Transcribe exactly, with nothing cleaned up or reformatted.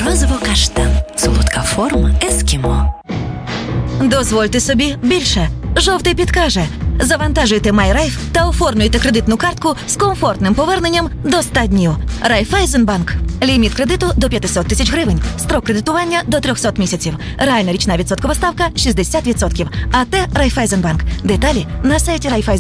Морозиво-каштан. Солодка форма ескімо. Дозвольте собі більше. Жовтий підкаже. Завантажуйте MyRaiff та оформлюйте кредитну картку з комфортним поверненням до ста днів. Райфайзенбанк. Ліміт кредиту до п'ятсот тисяч гривень. Строк кредитування до триста місяців. Реальна річна відсоткова ставка шістдесят відсотків. АТ Райфайзенбанк. Деталі на сайті Райфайзенбанк.